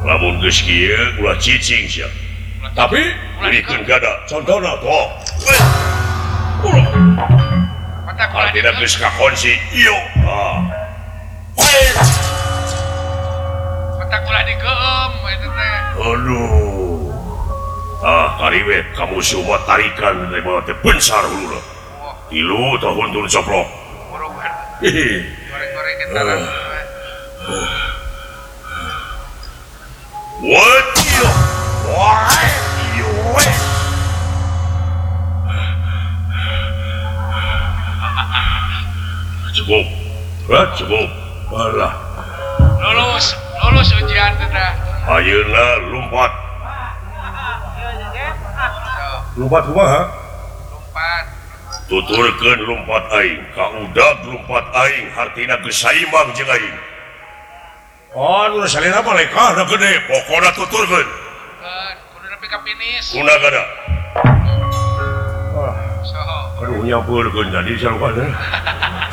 lamun geus kieu ulah cicing sia. Tapi berikan gada contohna toh. Tidak geus kakonsi ieu. Mata kula digeum eta teh. Aduh. Kariwet kamu semua tarikan dari bawah teh bensar hulu. Tilu tahun turun soplok. Goreng-goreng kita lah. What you? Why you? Cukup. Cukup. Alah. Lulus ujian teh. Ayeuna lompat. Lompat kumaha? Lompat. Tuturkeun lompat aing, ka udag lompat aing hartina geus saimbang jeung aing. Nu salina mah lekahna gede, pokona tuturkeun. Kudu nepi ka finish. Kuna gada. Soho. Aduh nyampeurkeun tadi sarupana.